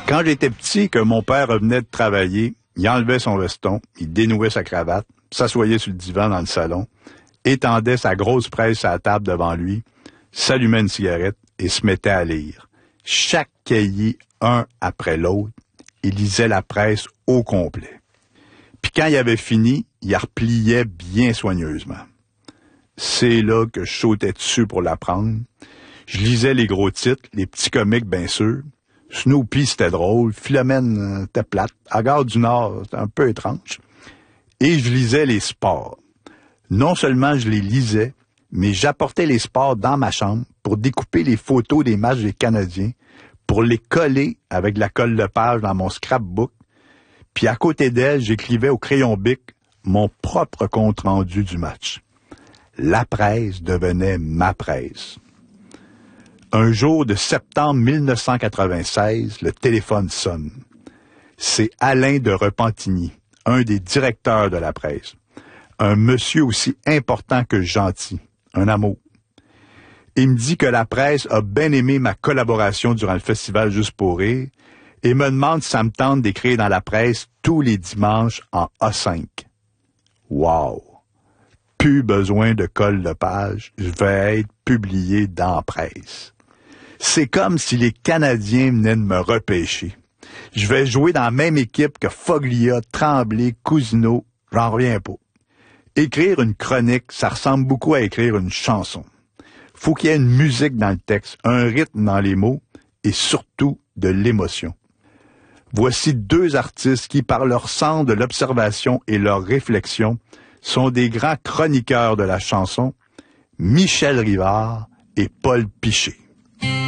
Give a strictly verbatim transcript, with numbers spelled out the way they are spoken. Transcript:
Quand j'étais petit, que mon père revenait de travailler, il enlevait son veston, il dénouait sa cravate, s'assoyait sur le divan dans le salon, étendait sa grosse presse à la table devant lui, s'allumait une cigarette et se mettait à lire. Chaque cahier, un après l'autre, il lisait la presse au complet. Puis quand il avait fini, il la repliait bien soigneusement. C'est là que je sautais dessus pour l'apprendre. Je lisais les gros titres, les petits comiques bien sûr. Snoopy, c'était drôle. Philomène, c'était plate. À Gare du Nord, c'était un peu étrange. Et je lisais les sports. Non seulement je les lisais, mais j'apportais les sports dans ma chambre pour découper les photos des matchs des Canadiens, pour les coller avec la colle de page dans mon scrapbook. Puis à côté d'elle, j'écrivais au crayon bic mon propre compte-rendu du match. La presse devenait ma presse. Un jour de septembre mille neuf cent quatre-vingt-seize, le téléphone sonne. C'est Alain de Repentigny, un des directeurs de la presse. Un monsieur aussi important que gentil, un amour. Il me dit que la presse a bien aimé ma collaboration durant le festival Juste pour rire et me demande si ça me tente d'écrire dans la presse tous les dimanches en A cinq. Wow! Plus besoin de colle de page, je vais être publié dans la presse. C'est comme si les Canadiens venaient de me repêcher. Je vais jouer dans la même équipe que Foglia, Tremblay, Cousineau, j'en reviens pas. Écrire une chronique, ça ressemble beaucoup à écrire une chanson. Faut qu'il y ait une musique dans le texte, un rythme dans les mots et surtout de l'émotion. Voici deux artistes qui, par leur sens de l'observation et leur réflexion, sont des grands chroniqueurs de la chanson, Michel Rivard et Paul Piché.